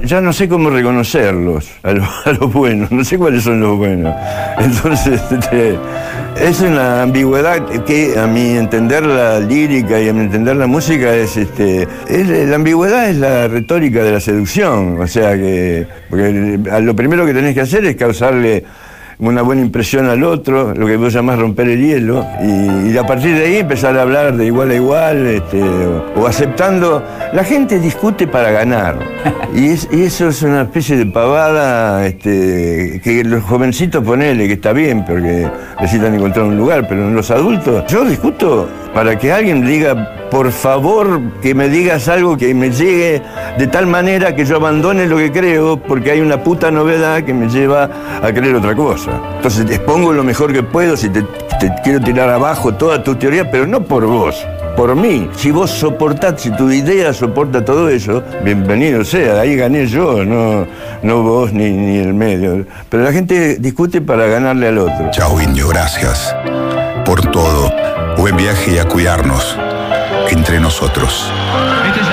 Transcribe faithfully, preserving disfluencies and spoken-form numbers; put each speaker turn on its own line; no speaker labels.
ya no sé cómo reconocerlos, a los, a los buenos, no sé cuáles son los buenos. Entonces, este, es una ambigüedad que a mi entender la lírica y a mi entender la música es, este, es la ambigüedad es la retórica de la seducción, o sea que, porque lo primero que tenés que hacer es causarle una buena impresión al otro, lo que vos llamás romper el hielo, y, y a partir de ahí empezar a hablar de igual a igual, este, o, o aceptando. La gente discute para ganar, y, es, y eso es una especie de pavada, este, que los jovencitos, ponele, que está bien, porque necesitan encontrar un lugar, pero en los adultos, yo discuto para que alguien diga, por favor, que me digas algo que me llegue de tal manera que yo abandone lo que creo, porque hay una puta novedad que me lleva a creer otra cosa. Entonces te expongo lo mejor que puedo, si te, te quiero tirar abajo toda tu teoría, pero no por vos, por mí. Si vos soportás, si tu idea soporta todo eso, bienvenido sea, ahí gané yo, no, no vos ni, ni el medio. Pero la gente discute para ganarle al otro.
Chao, Indio, gracias por todo. Buen viaje y a cuidarnos entre nosotros.
Este es